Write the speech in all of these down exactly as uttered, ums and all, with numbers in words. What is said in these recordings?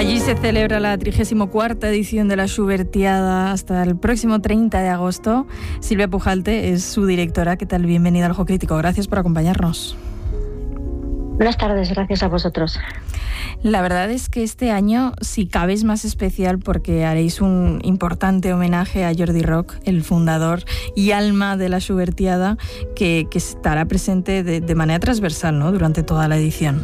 Allí se celebra la trigésima cuarta edición de la Schubertiada hasta el próximo treinta de agosto. Silvia Pujalte es su directora. ¿Qué tal? Bienvenida al Ojo Crítico. Gracias por acompañarnos. Buenas tardes, gracias a vosotros. La verdad es que este año, si cabe, es más especial porque haréis un importante homenaje a Jordi Rock, el fundador y alma de la Schubertiada, que, que estará presente de, de manera transversal, ¿no?, durante toda la edición.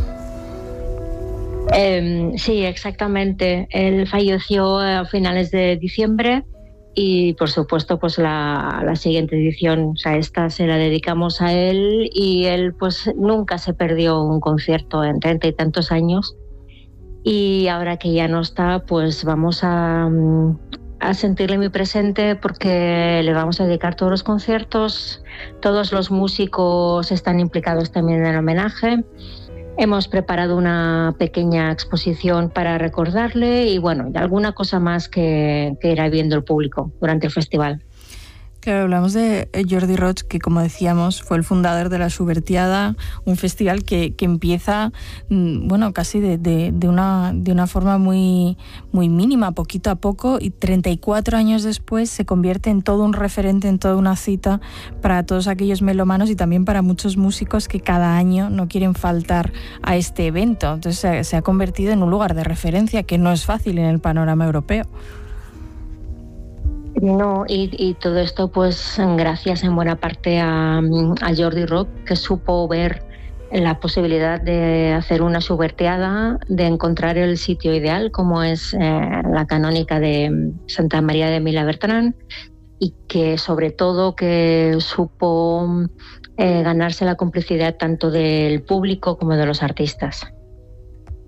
Eh, sí, exactamente. Él falleció a finales de diciembre y, por supuesto, pues la, la siguiente edición, o sea, esta se la dedicamos a él, y él pues nunca se perdió un concierto en treinta y tantos años. Y ahora que ya no está, pues vamos a, a sentirle muy presente, porque le vamos a dedicar todos los conciertos. Todos los músicos están implicados también en el homenaje. Hemos preparado una pequeña exposición para recordarle y, bueno, y alguna cosa más que, que irá viendo el público durante el festival. Claro, hablamos de Jordi Roig, que, como decíamos, fue el fundador de la Schubertiada, un festival que, que empieza, bueno, casi de, de, de, una, de una forma muy, muy mínima, poquito a poco, y treinta y cuatro años después se convierte en todo un referente, en toda una cita para todos aquellos melómanos y también para muchos músicos que cada año no quieren faltar a este evento. Entonces se, se ha convertido en un lugar de referencia que no es fácil en el panorama europeo. No, y, y todo esto pues gracias en buena parte a, a Jordi Roig, que supo ver la posibilidad de hacer una Schubertiada, de encontrar el sitio ideal, como es eh, la canónica de Santa María de Milà-Bertran, y que sobre todo que supo eh, ganarse la complicidad tanto del público como de los artistas.